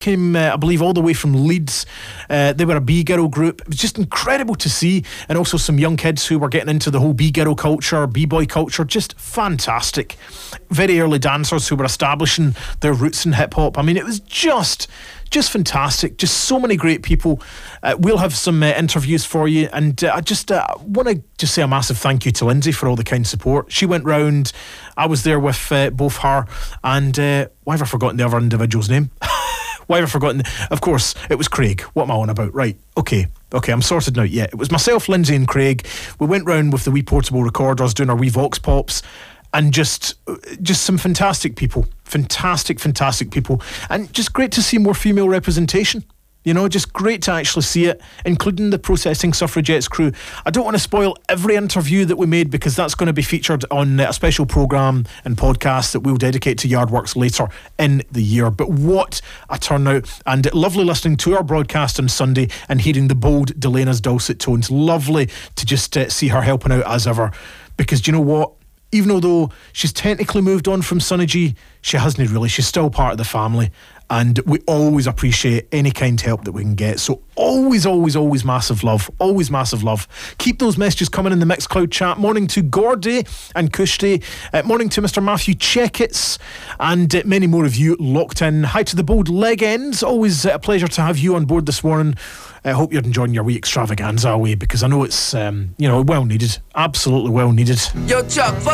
came, I believe, all the way from Leeds. They were a B-girl group. It was just incredible to see. And also some young kids who were getting into the whole B-girl culture, B-boy culture. Just fantastic. Very early dancers who were establishing their roots in hip-hop. I mean, it was just fantastic. Just so many great people. We'll have some interviews for you. And I just want to just say a massive thank you to Lindsay for all the kind support. She went round. I was there with both her and why have I forgotten the other individual's name? Why have I forgotten? Of course, it was Craig. What am I on about? Right, okay, I'm sorted now. Yeah, it was myself, Lindsay and Craig. We went round with the wee portable recorders doing our wee vox pops, and just some fantastic people. Fantastic people. And just great to see more female representation. You know, just great to actually see it, including the Protesting Suffragettes crew. I don't want to spoil every interview that we made because that's going to be featured on a special programme and podcast that we'll dedicate to Yardworks later in the year. But what a turnout, and lovely listening to our broadcast on Sunday and hearing the bold Delena's dulcet tones. Lovely to just see her helping out as ever, because do you know what? Even though she's technically moved on from Sunny G, she hasn't really. She's still part of the family, and we always appreciate any kind of help that we can get. So always massive love. Always massive love. Keep those messages coming in the Mixcloud chat. Morning to Gordy and Kushti. Morning to Mr. Matthew Checkits, and many more of you locked in. Hi to the bold leg ends. Always a pleasure to have you on board this morning. I hope you're enjoying your wee extravaganza away, because I know it's well needed. Absolutely well needed. Yo, Chuck,